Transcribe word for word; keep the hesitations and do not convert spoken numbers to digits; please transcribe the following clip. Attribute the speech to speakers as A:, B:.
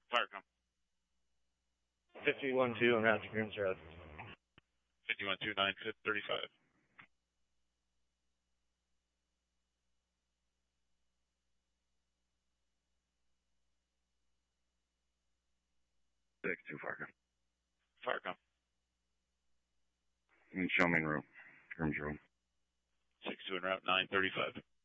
A: Firecom.
B: fifty-one two on route to Grooms Road.
A: fifty-one two nine thirty-five.
C: six two Firecom.
A: Firecom.
C: And show me en route. Grooms Road.
A: six two en route, nine thirty-five.